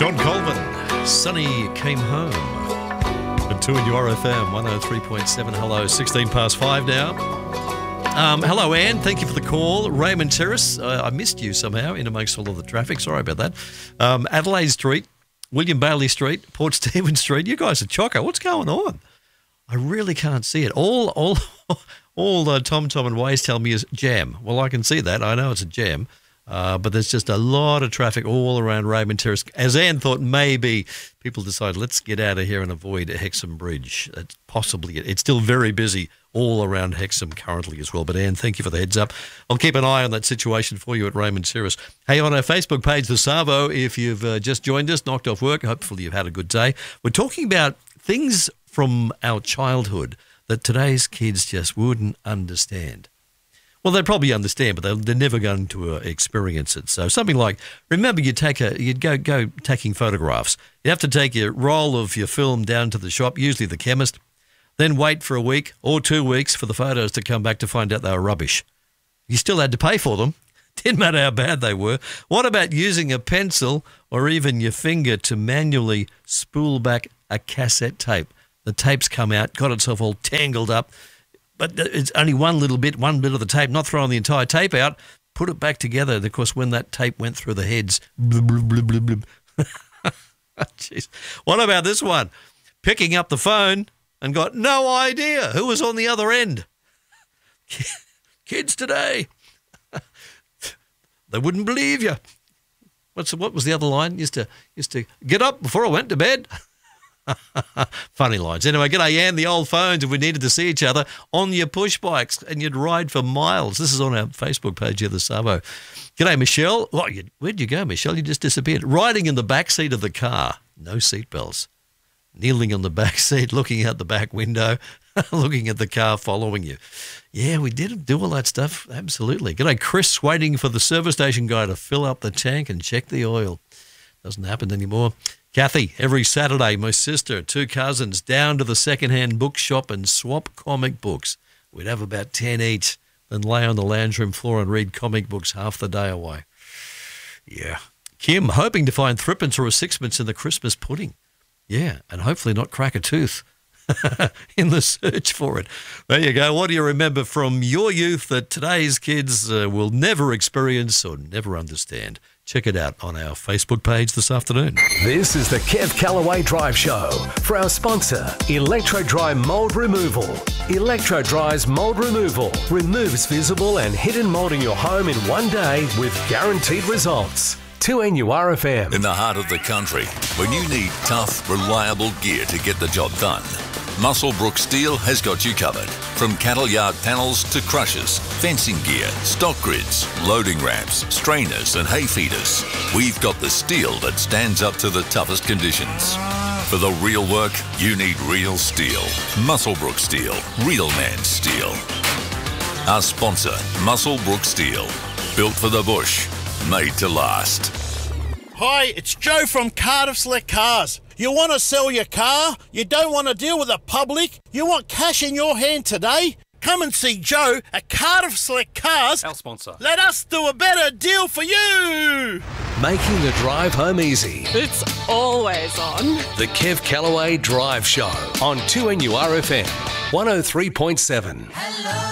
John Colvin, Sonny Came Home. At 2 in your RFM, 103.7. Hello, 16 past 5 now. Hello, Anne. Thank you for the call. Raymond Terrace, I missed you somehow in amongst all of the traffic. Sorry about that. Adelaide Street, William Bailey Street, Port Stephen Street. You guys are chocker. What's going on? I really can't see it. All Tom and Waze tell me is jam. Well, I can see that. I know it's a jam. But there's just a lot of traffic all around Raymond Terrace. As Anne thought, maybe people decide, let's get out of here and avoid Hexham Bridge. It's possibly it's still very busy all around Hexham currently as well. But Anne, thank you for the heads up. I'll keep an eye on that situation for you at Raymond Terrace. Hey, on our Facebook page, The Savo, if you've just joined us, knocked off work, hopefully you've had a good day. We're talking about things from our childhood that today's kids just wouldn't understand. Well, they'd probably understand, but they're never going to experience it. So something like, remember you'd go taking photographs. You have to take your roll of your film down to the shop, usually the chemist, then wait for a week or 2 weeks for the photos to come back to find out they were rubbish. You still had to pay for them. Didn't matter how bad they were. What about using a pencil or even your finger to manually spool back a cassette tape? The tape's come out, got itself all tangled up. But it's only one bit of the tape, not throwing the entire tape out, put it back together. Of course, when that tape went through the heads, blub, blub, blub, blub, blub. Jeez. What about this one? Picking up the phone and got no idea who was on the other end. Kids today, they wouldn't believe you. What was the other line? Used to get up before I went to bed. Funny lines. Anyway, g'day, Anne. The old phones, if we needed to see each other on your push bikes and you'd ride for miles. This is on our Facebook page here, The Savo. G'day, Michelle. Where'd you go, Michelle? You just disappeared. Riding in the back seat of the car. No seatbelts. Kneeling on the back seat, looking out the back window, looking at the car following you. Yeah, we did do all that stuff. Absolutely. G'day, Chris. Waiting for the service station guy to fill up the tank and check the oil. Doesn't happen anymore. Kathy, every Saturday, my sister, 2 cousins, down to the second-hand bookshop and swap comic books. We'd have about 10 each, then lay on the lounge room floor and read comic books half the day away. Yeah. Kim, hoping to find threepence or a sixpence in the Christmas pudding. Yeah, and hopefully not crack a tooth in the search for it. There you go. What do you remember from your youth that today's kids will never experience or never understand? Check it out on our Facebook page this afternoon. This is the Kev Callaway Drive Show for our sponsor, Electro Dry Mold Removal. Electro Dry's Mold Removal removes visible and hidden mold in your home in one day with guaranteed results. 2NURFM. In the heart of the country, when you need tough, reliable gear to get the job done, Muswellbrook Steel has got you covered. From cattle yard panels to crushers, fencing gear, stock grids, loading ramps, strainers and hay feeders, we've got the steel that stands up to the toughest conditions. For the real work, you need real steel. Muswellbrook Steel. Real man steel. Our sponsor, Muswellbrook Steel. Built for the bush. Made to last. Hi, it's Joe from Cardiff Select Cars. You want to sell your car? You don't want to deal with the public? You want cash in your hand today? Come and see Joe at Cardiff Select Cars. Our sponsor. Let us do a better deal for you. Making the drive home easy. It's always on. The Kev Callaway Drive Show on 2NURFM 103.7. Hello.